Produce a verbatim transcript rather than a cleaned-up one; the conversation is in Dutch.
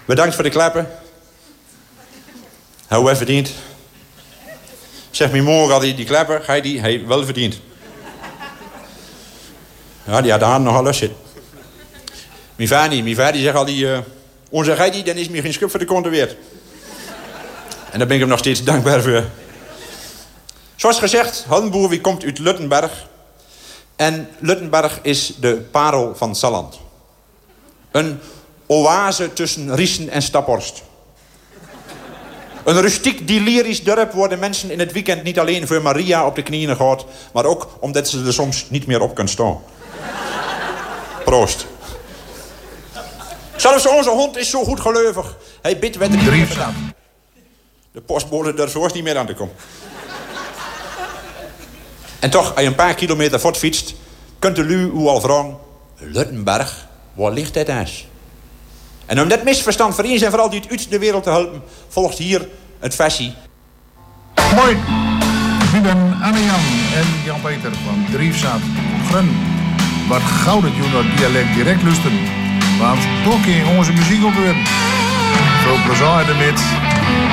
Bedankt voor de klappen. Hou wel verdiend. Zeg me morgen al die, die klappen, ga je die? Hij wel verdiend. Ja, die had de hand nogal lust zitten. Mijn vader niet. Mijn vader zegt al die... Uh, onze gij die, dan is me geen schub voor de konten weer. En daar ben ik hem nog steeds dankbaar voor. Zoals gezegd, Handenboer wie komt uit Luttenberg. En Luttenberg is de parel van Salland. Een oase tussen Riesen en Staphorst. Een rustiek lyrisch dorp waar de mensen in het weekend niet alleen voor Maria op de knieën gaat, maar ook omdat ze er soms niet meer op kunnen staan. Proost. Zelfs onze hond is zo goed gelovig. Hij bidt met de Drief. De postbode durft zoals niet meer aan te komen. En toch, als je een paar kilometer voort fietst, kunt de lu u al vragen: Luttenberg, waar ligt dit huis? En om dat misverstand voor eens en vooral die uit de wereld te helpen, volgt hier het versie. Mooi. Ik ben Anne-Jan en Jan-Peter van Driefzaad. Grun. Wat gouden junior dialect direct lusten. Want toch kun je onze muziek opweren. Veel plezier ermee.